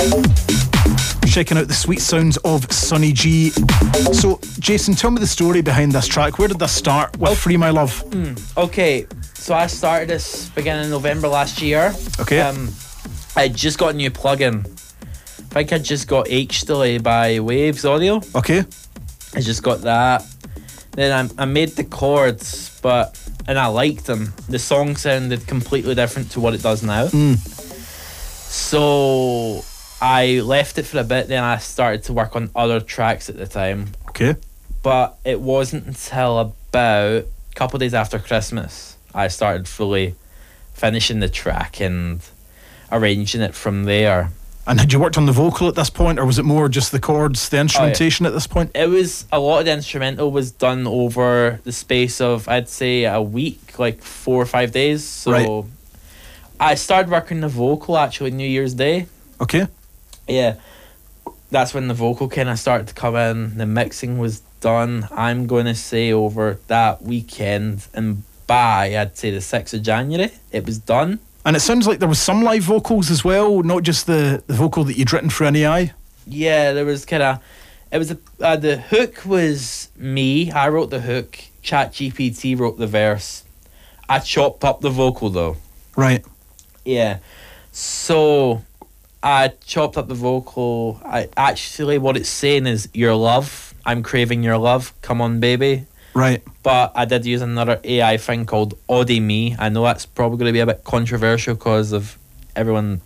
Checking out the sweet sounds of Sonny G. So, Jason, tell me the story behind this track. Where did this start with Free My Love? Okay, so I started this beginning of November last year. Okay. I just got a new plugin. I think I just got H-Delay by Waves Audio. Okay. I just got that. Then I made the chords, and I liked them. The song sounded completely different to what it does now. So I left it for a bit, then I started to work on other tracks at the time. Okay. But it wasn't until about a couple of days after Christmas I started fully finishing the track and arranging it from there. And had you worked on the vocal at this point, or was it more just the chords, the instrumentation at this point? It was a lot of the instrumental was done over the space of, I'd say, a week, like 4 or 5 days. So right. I started working the vocal actually New Year's Day. Okay. Yeah, that's when the vocal kind of started to come in. The mixing was done, I'm going to say, over that weekend, and by, I'd say, the 6th of January, it was done. And it sounds like there was some live vocals as well, not just the vocal that you'd written for an AI. Yeah, there was kind of... It was the hook was me. I wrote the hook. ChatGPT wrote the verse. I chopped up the vocal, though. Right. Yeah. So I chopped up the vocal. Actually, what it's saying is, your love. I'm craving your love. Come on, baby. Right. But I did use another AI thing called Audi Me. I know that's probably going to be a bit controversial because of everyone's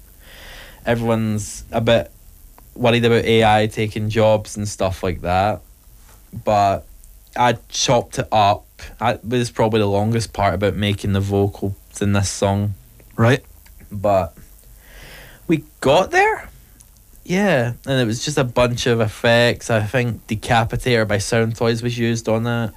a bit worried about AI taking jobs and stuff like that. But I chopped it up. It was probably the longest part about making the vocals in this song. Right. But we got there. Yeah, and it was just a bunch of effects. I think Decapitator by Sound Toys was used on it.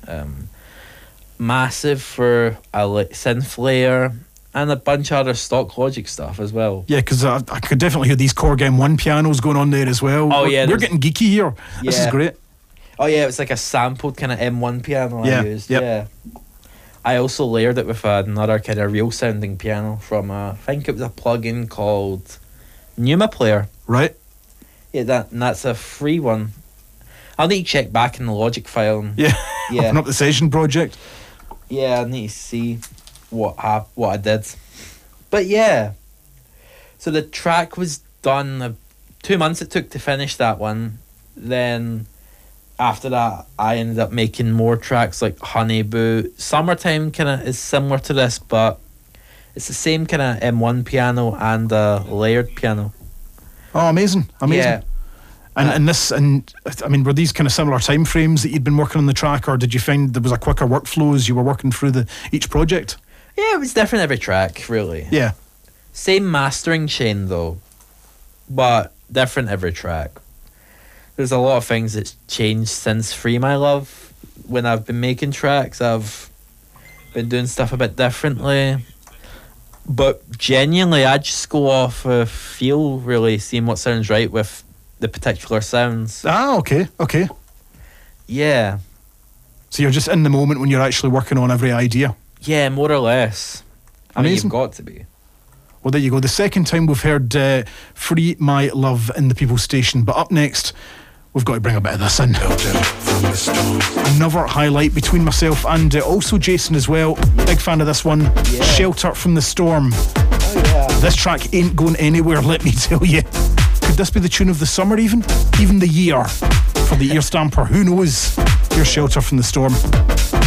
Massive for a synth layer, and a bunch of other stock Logic stuff as well. Yeah, because I could definitely hear these Korg M1 pianos going on there as well. Oh yeah, we're getting geeky here. Yeah. This is great. Oh yeah, it was like a sampled kind of M1 piano yeah. I used. Yep. Yeah. I also layered it with another kind of real sounding piano from I think it was a plugin called Numa Player. Right. Yeah, that's a free one. I'll need to check back in the Logic file. Yeah. Yeah. Open up the session project. Yeah, I need to see what I did. But yeah. So the track was done. 2 months it took to finish that one. Then after that, I ended up making more tracks like Honey Boo. Summertime kind of is similar to this, but it's the same kind of M1 piano and a layered piano. Oh, amazing. Yeah. And I mean, were these kind of similar time frames that you'd been working on the track, or did you find there was a quicker workflow as you were working through each project? Yeah, it was different every track, really. Yeah. Same mastering chain, though, but different every track. There's a lot of things that's changed since Free My Love. When I've been making tracks, I've been doing stuff a bit differently. But genuinely, I just go off of feel, really, seeing what sounds right with the particular sounds. Ah, okay. Yeah. So you're just in the moment when you're actually working on every idea? Yeah, more or less. I mean, Amazing. you've got to be. Well, there you go. The second time we've heard Free My Love in the People's Station. But up next, we've got to bring a bit of this in. Another highlight between myself and also Jason as well. Big fan of this one. Yeah. Shelter from the Storm. Oh, yeah. This track ain't going anywhere, let me tell you. Could this be the tune of the summer even? Even the year for the ear stamper? Who knows? Here's Shelter from the Storm.